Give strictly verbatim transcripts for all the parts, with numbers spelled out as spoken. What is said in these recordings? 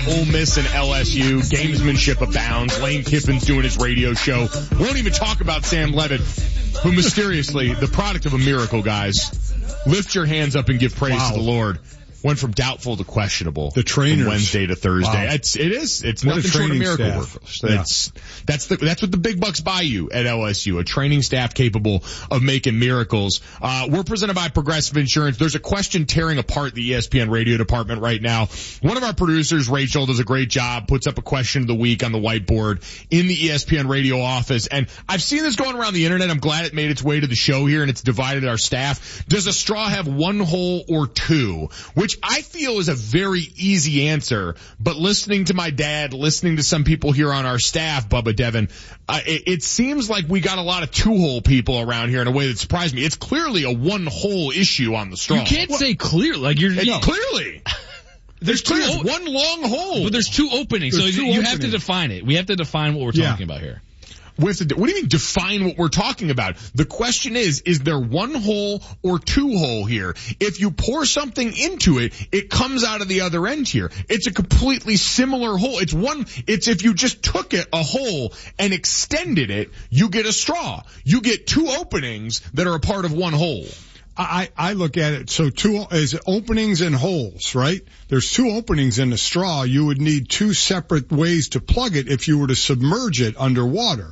Ole Miss and L S U. Gamesmanship abounds. Lane Kiffin's doing his radio show. Won't even talk about Sam Levitt, who mysteriously, the product of a miracle, guys. Lift your hands up and give praise wow. to the Lord. Went from doubtful to questionable. The trainers. From Wednesday to Thursday. Wow. It's, it is. It's what nothing short of miracle work. Yeah. It's, that's the, that's what the big bucks buy you at L S U. A training staff capable of making miracles. Uh, we're presented by Progressive Insurance. There's a question tearing apart the E S P N radio department right now. One of our producers, Rachel, does a great job, puts up a question of the week on the whiteboard in the E S P N radio office. And I've seen this going around the internet. I'm glad it made its way to the show here and it's divided our staff. Does a straw have one hole or two? Which I feel is a very easy answer, but listening to my dad, listening to some people here on our staff, Bubba Devin, uh, it, it seems like we got a lot of two-hole people around here in a way that surprised me. It's clearly a one-hole issue on the straw. You can't well, say clear, like you're, you know, clearly. There's, there's two, o- one long hole. But there's two openings, there's so two you openings. have to define it. We have to define what we're yeah. talking about here. With the, what do you mean define what we're talking about? The question is, is there one hole or two hole here? If you pour something into it, it comes out of the other end here. It's a completely similar hole. It's one, it's if you just took it, a hole, and extended it, you get a straw. You get two openings that are a part of one hole. I, I look at it, so two is openings and holes, right? There's two openings in the straw. You would need two separate ways to plug it if you were to submerge it underwater.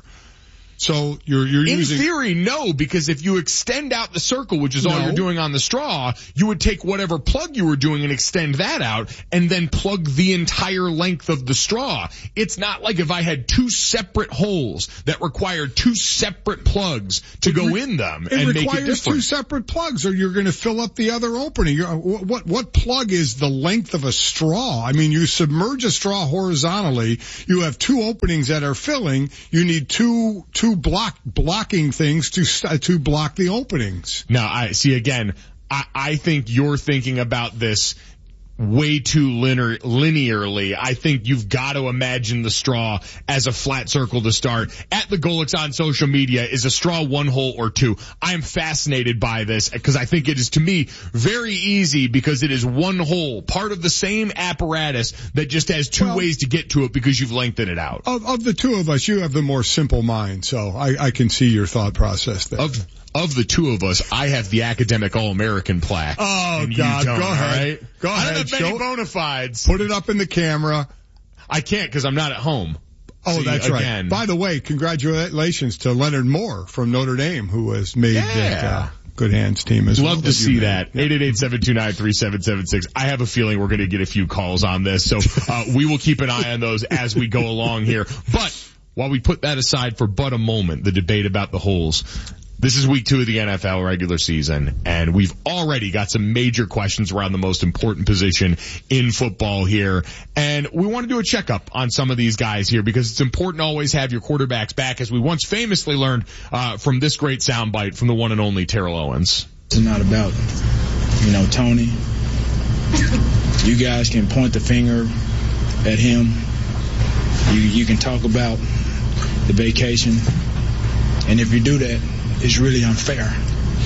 So you're, you're in using... In theory, no, because if you extend out the circle, which is no. all you're doing on the straw, you would take whatever plug you were doing and extend that out and then plug the entire length of the straw. It's not like if I had two separate holes that required two separate plugs to it go re- in them it and make it requires different. Two separate plugs or you're going to fill up the other opening. You're, what, what plug is the length of a straw? I mean, you submerge a straw horizontally. You have two openings that are filling. You need two, two block, blocking things to, to block the openings. Now, I see again, I, I think you're thinking about this way too linear, linearly. I think you've got to imagine the straw as a flat circle to start. At the Golix on social media, is a straw one hole or two? I am fascinated by this because I think it is, to me, very easy because it is one hole, part of the same apparatus that just has two well, ways to get to it because you've lengthened it out. Of, of the two of us, you have the more simple mind, so I, I can see your thought process there. Of, Of the two of us, I have the academic All-American plaque. Oh, and God. You don't, go ahead. All right? Go ahead. I don't have many Show, bona fides. Put it up in the camera. I can't because I'm not at home. Oh, See, that's again. right. By the way, congratulations to Leonard Moore from Notre Dame, who has made yeah. that uh, Good Hands team as well. Love to see that. eight eight eight, seven two nine, three seven seven six. I have a feeling we're going to get a few calls on this, so uh, we will keep an eye on those as we go along here. But while we put that aside for but a moment, the debate about the holes, this is week two of the N F L regular season, and we've already got some major questions around the most important position in football here. And we want to do a checkup on some of these guys here because it's important to always have your quarterbacks back, as we once famously learned uh, from this great soundbite from the one and only Terrell Owens. It's not about, you know, Tony. You guys can point the finger at him. You, you can talk about the vacation. And if you do that, it's really unfair.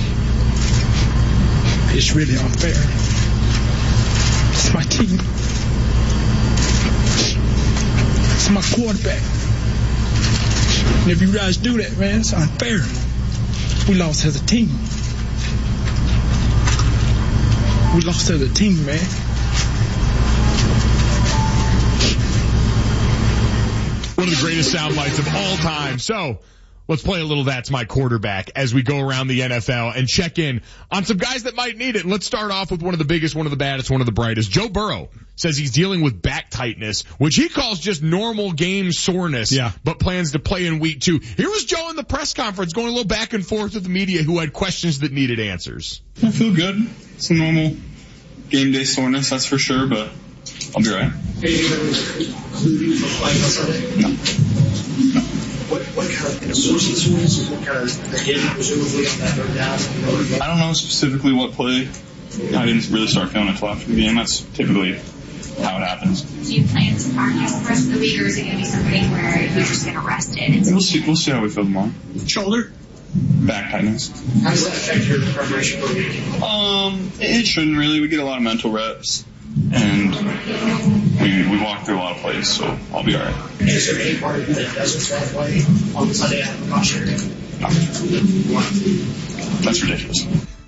It's really unfair. It's my team. It's my quarterback. And if you guys do that, man, it's unfair. We lost as a team. We lost as a team, man. One of the greatest sound bites of all time. So, let's play a little That's My Quarterback as we go around the N F L and check in on some guys that might need it. And let's start off with one of the biggest, one of the baddest, one of the brightest. Joe Burrow says he's dealing with back tightness, which he calls just normal game soreness, yeah. but plans to play in week two. Here was Joe in the press conference going a little back and forth with the media who had questions that needed answers. I feel good. It's a normal game day soreness, that's for sure, but I'll be right. No. No. What, what kind of sources soreness? What kind of hit presumably on that third down? I don't know specifically what play. I didn't really start feeling it until after the game. That's typically how it happens. Do you plan to practice the rest of the week, or is it going to be something where you're just going to rest it? We'll see. We'll see how we feel tomorrow. Shoulder? Back tightness. How does that affect your preparation for the week? Um, it shouldn't really. We get a lot of mental reps, and we we, we walked through a lot of plays, so I'll be all right. Is there any part of you that doesn't throw a play on Sunday out of the caution? No. That's ridiculous.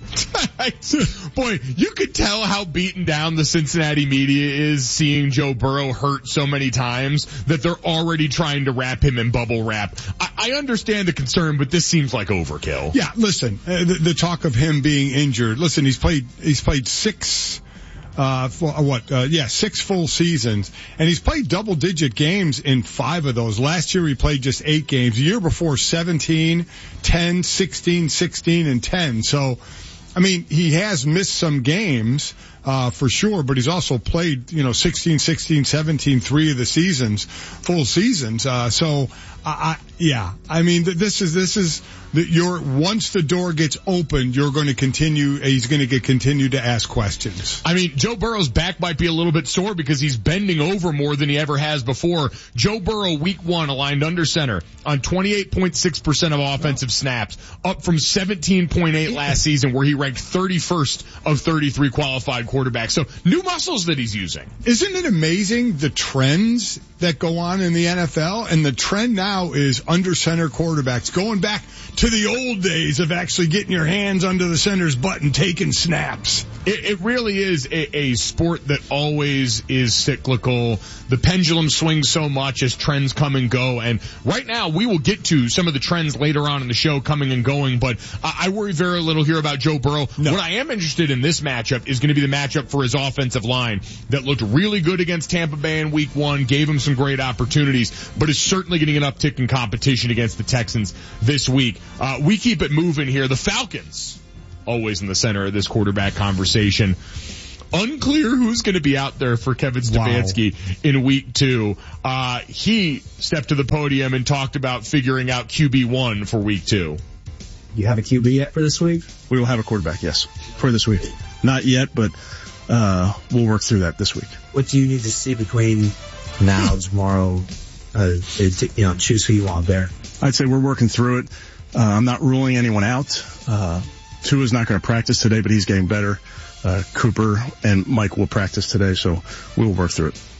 Boy, you could tell how beaten down the Cincinnati media is seeing Joe Burrow hurt so many times that they're already trying to wrap him in bubble wrap. I, I understand the concern, but this seems like overkill. Yeah, listen, uh, the, the talk of him being injured. Listen, he's played, he's played six, uh, for, uh, what, uh, yeah, six full seasons, and he's played double digit games in five of those. Last year he played just eight games. The year before, seventeen, ten, sixteen, sixteen, and ten. So, I mean, he has missed some games, uh, for sure, but he's also played, you know, sixteen, sixteen, seventeen, three of the seasons, full seasons. Uh, so, I, I, yeah, I mean, this is, this is, the, your, once the door gets opened, you're going to continue, he's going to get continue to ask questions. I mean, Joe Burrow's back might be a little bit sore because he's bending over more than he ever has before. Joe Burrow, week one, aligned under center on twenty-eight point six percent of offensive snaps, up from seventeen point eight last season where he ranked thirty-first of thirty-three qualified quarterbacks. So new muscles that he's using. Isn't it amazing the trends that go on in the N F L? And the trend now is under center quarterbacks, going back to the old days of actually getting your hands under the center's butt and taking snaps. It, it really is a, a sport that always is cyclical. The pendulum swings so much as trends come and go. And right now, we will get to some of the trends later on in the show coming and going. But I, I worry very little here about Joe Burrow. No. What I am interested in this matchup is going to be the matchup for his offensive line that looked really good against Tampa Bay in week one, gave him some great opportunities, but is certainly getting an uptick in competition against the Texans this week. Uh, we keep it moving here. The Falcons, always in the center of this quarterback conversation. Unclear who's going to be out there for Kevin Stefanski wow. in week two. Uh, he stepped to the podium and talked about figuring out Q B one for week two. You have a Q B yet for this week? We will have a quarterback, yes, for this week. Not yet, but uh we'll work through that this week. What do you need to see between now, tomorrow, uh, to, you know, choose who you want there? I'd say we're working through it. Uh, I'm not ruling anyone out. Uh, Tua's not going to practice today, but he's getting better. Uh, Cooper and Mike will practice today, so we'll work through it.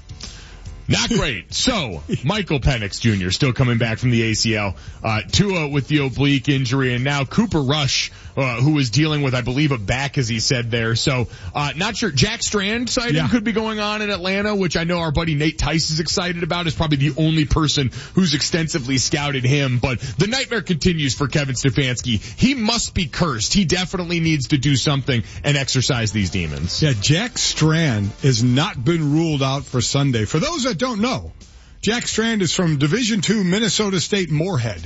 Not great. So, Michael Penix Junior still coming back from the A C L. Uh, Tua with the oblique injury, and now Cooper Rush, uh, who is dealing with, I believe, a back, as he said there. So, uh, not sure. Jack Strand sighting yeah. could be going on in Atlanta, which I know our buddy Nate Tice is excited about. Is probably the only person who's extensively scouted him. But the nightmare continues for Kevin Stefanski. He must be cursed. He definitely needs to do something and exorcise these demons. Yeah, Jack Strand has not been ruled out for Sunday. For those that don't know, Jack Strand is from Division two Minnesota State Moorhead.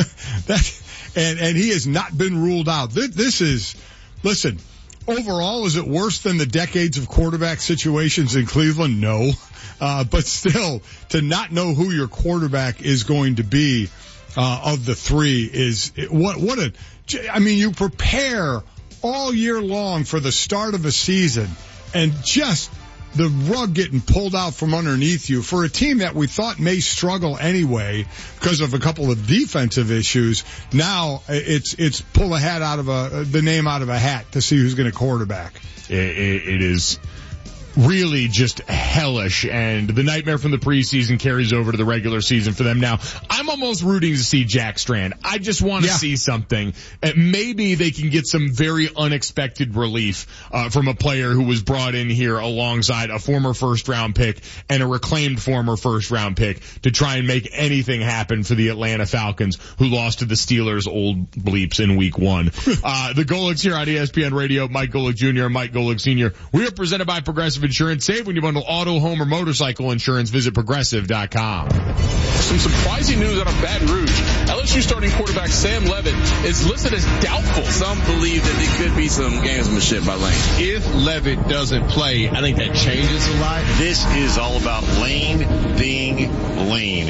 that, and, and he has not been ruled out. This, this is, listen, overall, is it worse than the decades of quarterback situations in Cleveland? No. Uh, but still, to not know who your quarterback is going to be, uh, of the three is, what, what a, I mean, you prepare all year long for the start of a season and just the rug getting pulled out from underneath you for a team that we thought may struggle anyway because of a couple of defensive issues. Now it's it's pull a hat out of a the name out of a hat to see who's going to quarterback. It, it, it is really just hellish, and the nightmare from the preseason carries over to the regular season for them. Now, I'm almost rooting to see Jack Strand. I just want to yeah. see something. And maybe they can get some very unexpected relief uh, from a player who was brought in here alongside a former first-round pick and a reclaimed former first-round pick to try and make anything happen for the Atlanta Falcons, who lost to the Steelers old bleeps in week one. uh, the Golics here on E S P N Radio, Mike Golick Junior and Mike Golick Senior We are presented by Progressive Insurance. Save when you bundle auto, home, or motorcycle insurance. Visit progressive dot com. Some surprising news out of Baton Rouge. L S U starting quarterback Sam Levitt is listed as doubtful. Some believe that there could be some gamesmanship by Lane. If Levitt doesn't play, I think that changes a lot. This is all about Lane being Lane.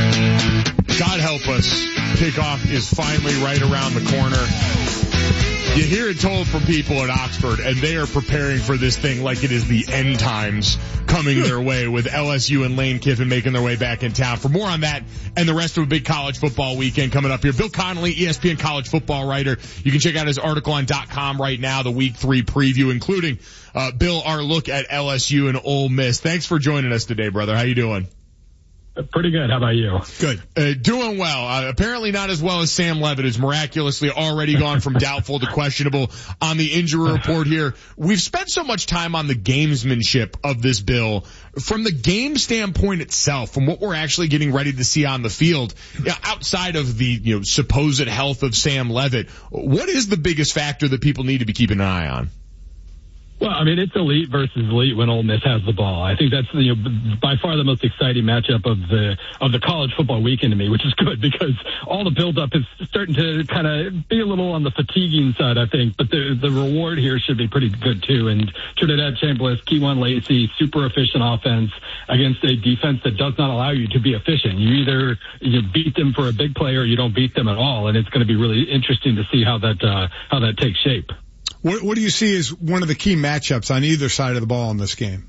God help us. Kickoff is finally right around the corner. You hear it told from people at Oxford, and they are preparing for this thing like it is the end times coming their way, with L S U and Lane Kiffin making their way back in town. For more on that and the rest of a big college football weekend coming up here, Bill Connolly, E S P N college football writer. You can check out his article on .com right now, the week three preview, including, uh, Bill, our look at L S U and Ole Miss. Thanks for joining us today, brother. How you doing? Pretty good. How about you? Good. Uh, doing well. Uh, apparently not as well as Sam Levitt, who's miraculously already gone from doubtful to questionable on the injury report here. We've spent so much time on the gamesmanship of this bill. From the game standpoint itself, from what we're actually getting ready to see on the field, you know, outside of the, you know, supposed health of Sam Levitt, what is the biggest factor that people need to be keeping an eye on? Well, I mean, it's elite versus elite when Ole Miss has the ball. I think that's, you know, by far the most exciting matchup of the of the college football weekend to me, which is good because all the buildup is starting to kind of be a little on the fatiguing side, I think. But the the reward here should be pretty good too. And Trinidad Chambliss, Kewan Lacey, super efficient offense against a defense that does not allow you to be efficient. You either you beat them for a big play or you don't beat them at all. And it's going to be really interesting to see how that uh, how that takes shape. What, what do you see as one of the key matchups on either side of the ball in this game?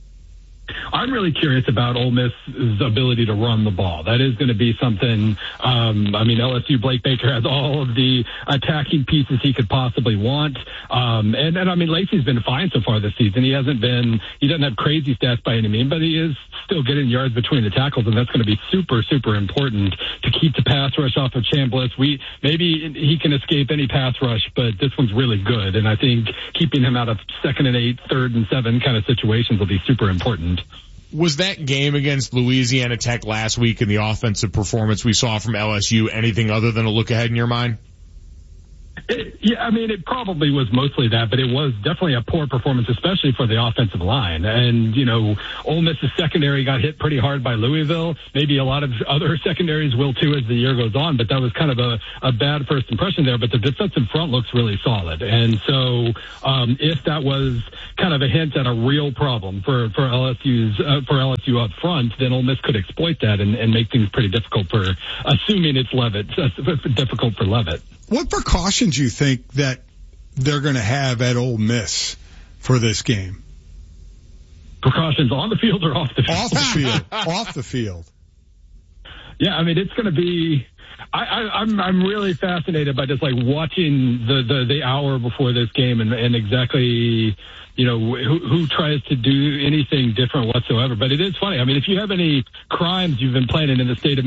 I'm really curious about Ole Miss's ability to run the ball. That is going to be something. Um, I mean, L S U Blake Baker has all of the attacking pieces he could possibly want. Um, and, and I mean, Lacey's been fine so far this season. He hasn't been, he doesn't have crazy stats by any means, but he is still getting yards between the tackles, and that's going to be super, super important to keep the pass rush off of Chambliss. We, maybe he can escape any pass rush, but this one's really good. And I think keeping him out of second and eight, third and seven kind of situations will be super important. Was that game against Louisiana Tech last week and the offensive performance we saw from L S U anything other than a look ahead in your mind? It, yeah, I mean, it probably was mostly that, but it was definitely a poor performance, especially for the offensive line. And, you know, Ole Miss's secondary got hit pretty hard by Louisville. Maybe a lot of other secondaries will too as the year goes on, but that was kind of a, a bad first impression there. But the defensive front looks really solid. And so, um, if that was kind of a hint at a real problem for, for L S U's, uh, for L S U up front, then Ole Miss could exploit that and, and make things pretty difficult for, assuming it's Levitt, difficult for Levitt. What precautions do you think that they're going to have at Ole Miss for this game? Precautions on the field or off the field? Off the field. Off the field. Yeah, I mean, it's going to be, I, I, I'm, I'm really fascinated by just like watching the, the, the hour before this game and, and exactly, you know, who, who tries to do anything different whatsoever. But it is funny. I mean, if you have any crimes you've been planning in the state of